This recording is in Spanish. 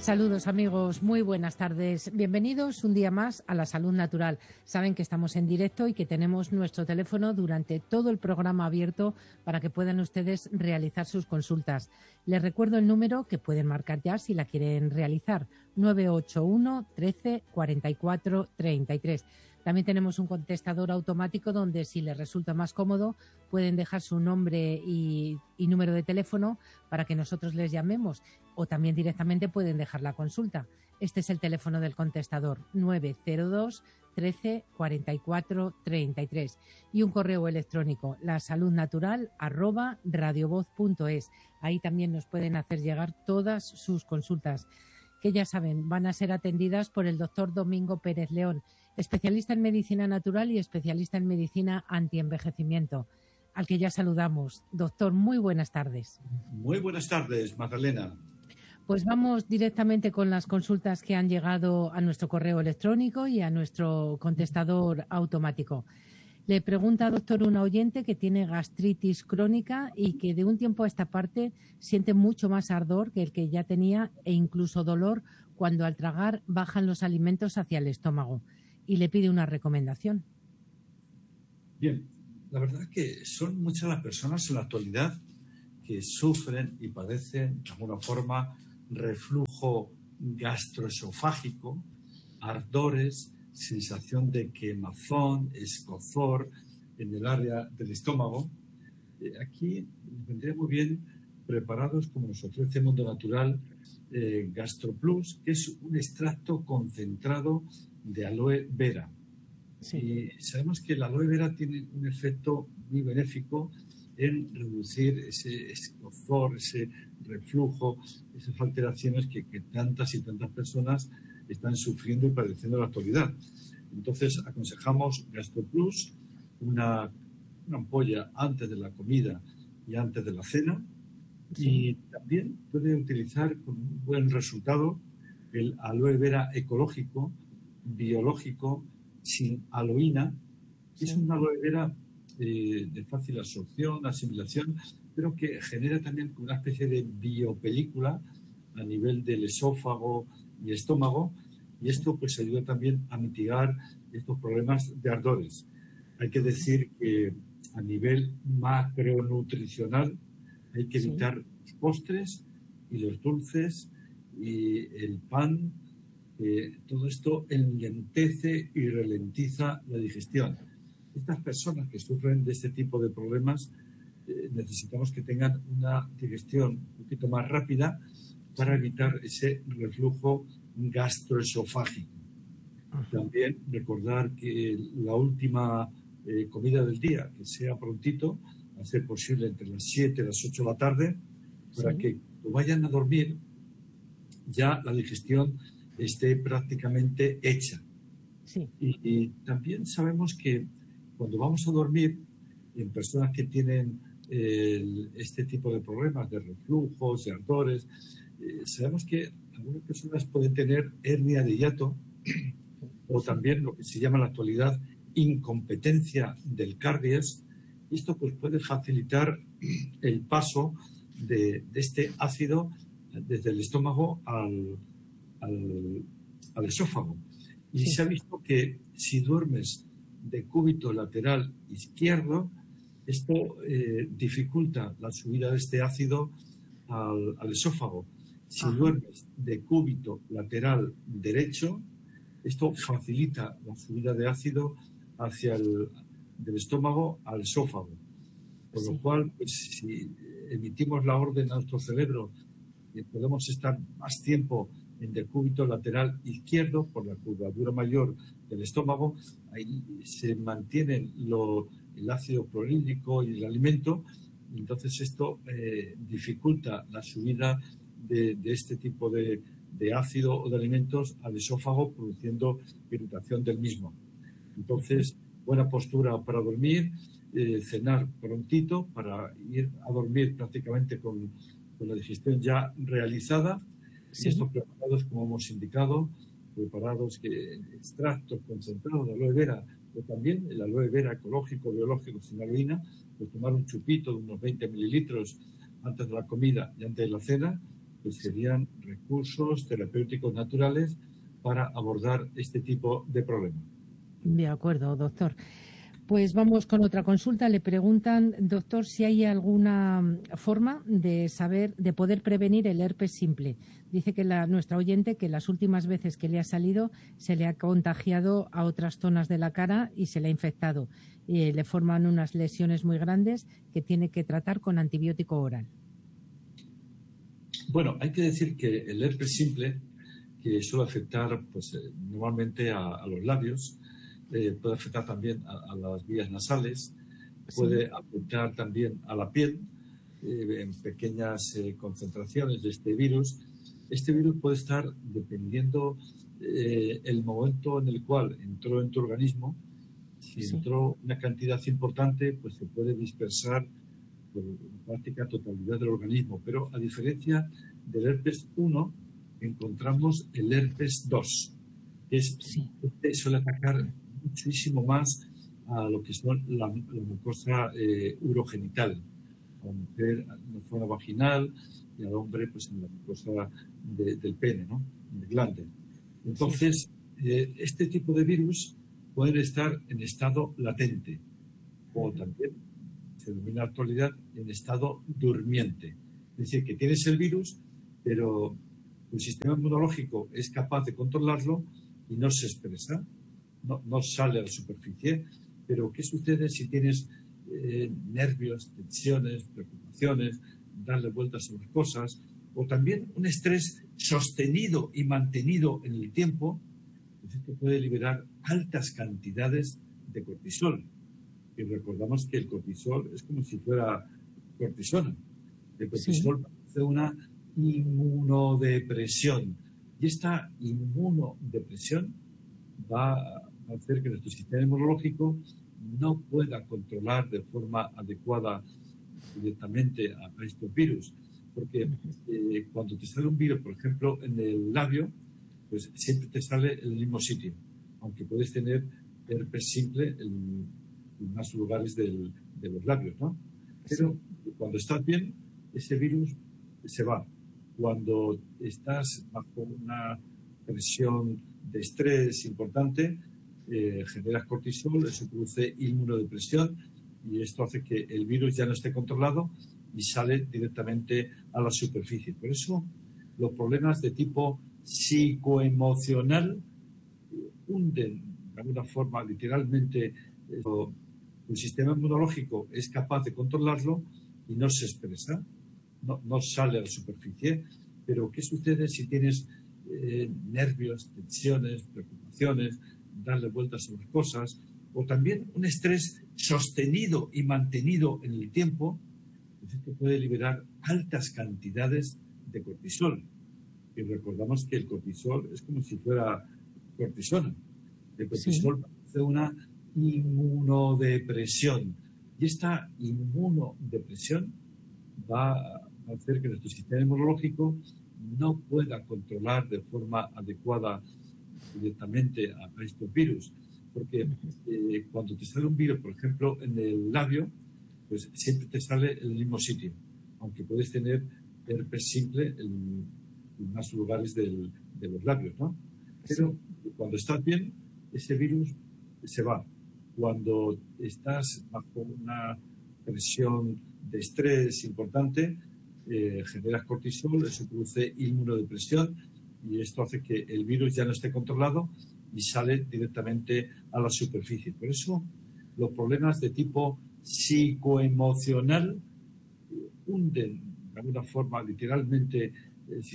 Saludos amigos, muy buenas tardes. Bienvenidos un día más a La Salud Natural. Saben que estamos en directo y que tenemos nuestro teléfono durante todo el programa abierto para que puedan ustedes realizar sus consultas. Les recuerdo el número que pueden marcar ya si la quieren realizar, 981 13 44 33. También tenemos un contestador automático donde, si les resulta más cómodo, pueden dejar su nombre y número de teléfono para que nosotros les llamemos, o también directamente pueden dejar la consulta. Este es el teléfono del contestador, 902 13 44 33, y un correo electrónico, lasaludnatural@radiovoz.es. Ahí también nos pueden hacer llegar todas sus consultas, que ya saben, van a ser atendidas por el doctor Domingo Pérez León, especialista en medicina natural y especialista en medicina antienvejecimiento, al que ya saludamos. Doctor, muy buenas tardes. Muy buenas tardes, Magdalena. Pues vamos directamente con las consultas que han llegado a nuestro correo electrónico y a nuestro contestador automático. Le pregunta, doctor, una oyente que tiene gastritis crónica y que de un tiempo a esta parte siente mucho más ardor que el que ya tenía e incluso dolor cuando al tragar bajan los alimentos hacia el estómago, y le pide una recomendación. Bien, la verdad que son muchas las personas en la actualidad que sufren y padecen de alguna forma reflujo gastroesofágico, ardores, sensación de quemazón, escozor en el área del estómago. Aquí vendría muy bien preparados, como nos ofrece Mundo Natural, GastroPlus, que es un extracto concentrado de aloe vera. Sí. Y sabemos que el aloe vera tiene un efecto muy benéfico en reducir ese escozor, ese reflujo, esas alteraciones que tantas y tantas personas están sufriendo y padeciendo en la actualidad. Entonces, aconsejamos GastroPlus, una ampolla antes de la comida y antes de la cena. Sí. Y también puede utilizar con un buen resultado el aloe vera ecológico, biológico, sin aloína. Sí. Es una aloe vera de fácil absorción, asimilación, pero que genera también una especie de biopelícula a nivel del esófago y estómago, y esto pues ayuda también a mitigar estos problemas de ardores. Hay que decir que a nivel macronutricional hay que evitar los postres y los dulces y el pan. Todo esto enlentece y ralentiza la digestión. Estas personas que sufren de este tipo de problemas necesitamos que tengan una digestión un poquito más rápida para evitar ese reflujo gastroesofágico. También recordar que la última comida del día, que sea prontito, a ser posible entre las 7 y las 8 de la tarde, para que cuando vayan a dormir ya la digestión esté prácticamente hecha. Sí. Y también sabemos que cuando vamos a dormir, en personas que tienen este tipo de problemas de reflujos, de ardores, sabemos que algunas personas pueden tener hernia de hiato o también lo que se llama en la actualidad incompetencia del cardias. Esto pues puede facilitar el paso de este ácido desde el estómago al esófago. Y se ha visto que si duermes de cúbito lateral izquierdo, esto dificulta la subida de este ácido al esófago. Si duermes de cúbito lateral derecho, esto facilita la subida de ácido hacia del estómago al esófago. Por lo cual, pues, si emitimos la orden a nuestro cerebro y podemos estar más tiempo en decúbito lateral izquierdo por la curvatura mayor del estómago, ahí se mantiene el ácido clorhídrico y el alimento, y entonces esto dificulta la subida de este tipo de ácido o de alimentos al esófago, produciendo irritación del mismo. Entonces, buena postura para dormir, cenar prontito para ir a dormir prácticamente con la digestión ya realizada. Sí. Y estos preparados, como hemos indicado, preparados extractos concentrados de aloe vera, o también el aloe vera ecológico, biológico, sin aloína, pues tomar un chupito de unos 20 mililitros antes de la comida y antes de la cena, pues serían recursos terapéuticos naturales para abordar este tipo de problemas. De acuerdo, doctor. Pues vamos con otra consulta. Le preguntan, doctor, si hay alguna forma de saber, de poder prevenir el herpes simple. Dice que nuestra oyente que las últimas veces que le ha salido se le ha contagiado a otras zonas de la cara y se le ha infectado. Le forman unas lesiones muy grandes que tiene que tratar con antibiótico oral. Bueno, hay que decir que el herpes simple, que suele afectar pues, normalmente a los labios, puede afectar también a las vías nasales, puede afectar también a la piel en pequeñas concentraciones de este virus. Este virus puede estar, dependiendo el momento en el cual entró en tu organismo, si entró una cantidad importante, pues se puede dispersar por la práctica totalidad del organismo. Pero a diferencia del herpes 1, encontramos el herpes 2, que este suele atacar muchísimo más a lo que son la mucosa urogenital, a la mujer en la zona vaginal y al hombre pues en la mucosa del pene, ¿no? En el glande. Entonces, este tipo de virus pueden estar en estado latente o también se denomina en la actualidad en estado durmiente. Es decir, que tienes el virus, pero tu sistema inmunológico es capaz de controlarlo y no se expresa. No sale a la superficie, pero ¿qué sucede si tienes nervios, tensiones, preocupaciones, darle vueltas a las cosas, o también un estrés sostenido y mantenido en el tiempo? Pues esto puede liberar altas cantidades de cortisol. Y recordamos que el cortisol es como si fuera cortisona. El cortisol hace una inmunodepresión, y esta inmunodepresión va a hacer que nuestro sistema inmunológico no pueda controlar de forma adecuada directamente a estos virus. Porque cuando te sale un virus, por ejemplo, en el labio, pues siempre te sale en el mismo sitio, aunque puedes tener herpes simple en más lugares de los labios, ¿no? Pero cuando estás bien, ese virus se va. Cuando estás bajo una presión de estrés importante, generas cortisol, eso produce inmunodepresión y esto hace que el virus ya no esté controlado y sale directamente a la superficie. Por eso los problemas de tipo psicoemocional hunden de alguna forma literalmente. El sistema inmunológico es capaz de controlarlo y no se expresa, no sale a la superficie. Pero ¿qué sucede si tienes nervios, tensiones, preocupaciones, darle vueltas a las cosas, o también un estrés sostenido y mantenido en el tiempo? Pues esto puede liberar altas cantidades de cortisol. Y recordamos que el cortisol es como si fuera cortisona. El cortisol hace una inmunodepresión, y esta inmunodepresión va a hacer que nuestro sistema inmunológico no pueda controlar de forma adecuada directamente a estos virus. Porque cuando te sale un virus, por ejemplo, en el labio, pues siempre te sale en el mismo sitio, aunque puedes tener herpes simple en más lugares de los labios, ¿no? Pero cuando estás bien, ese virus se va. Cuando estás bajo una presión de estrés importante, generas cortisol, eso produce inmunodepresión y esto hace que el virus ya no esté controlado y sale directamente a la superficie. Por eso los problemas de tipo psicoemocional hunden de alguna forma literalmente